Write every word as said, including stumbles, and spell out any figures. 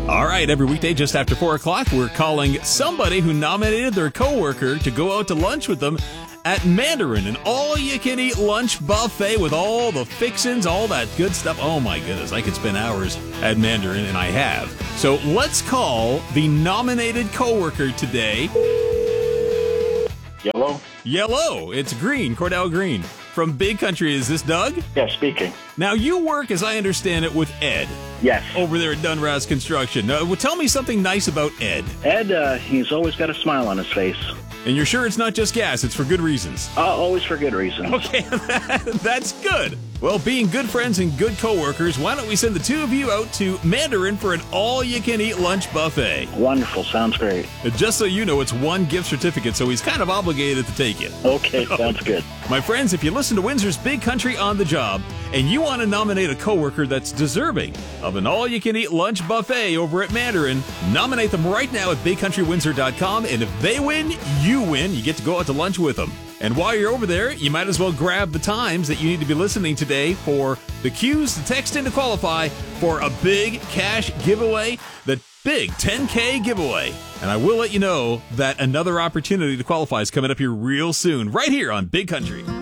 All right, every weekday just after four o'clock, we're calling somebody who nominated their coworker to go out to lunch with them at Mandarin, an all-you-can-eat lunch buffet with all the fixins, all that good stuff. Oh, my goodness, I could spend hours at Mandarin, and I have. So let's call the nominated coworker today. Yellow? Yellow. It's Green, Cordell Green. From Big Country, is this Doug? Yes, speaking. Now, you work, as I understand it, with Ed. Yes. Over there at Dunras Construction. Uh, well, tell me something nice about Ed. Ed, uh, he's always got a smile on his face. And you're sure it's not just gas, it's for good reasons? Uh, always for good reasons. Okay, that's good. Well, being good friends and good coworkers, why don't we send the two of you out to Mandarin for an all-you-can-eat lunch buffet? Wonderful. Sounds great. And just so you know, it's one gift certificate, so he's kind of obligated to take it. Okay, sounds good. My friends, if you listen to Windsor's Big Country on the Job, and you want to nominate a coworker that's deserving of an all-you-can-eat lunch buffet over at Mandarin, nominate them right now at big country windsor dot com, and if they win, you win. You get to go out to lunch with them. And while you're over there, you might as well grab the times that you need to be listening today for the cues to text in to qualify for a big cash giveaway, the big ten K giveaway. And I will let you know that another opportunity to qualify is coming up here real soon, right here on Big Country.